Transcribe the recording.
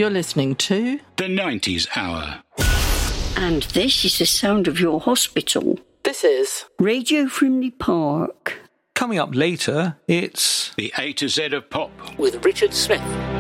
You're listening to The 90s Hour. And this is the sound of your hospital. This is Radio Frimley Park. Coming up later, it's The A to Z of Pop with Richard Smith.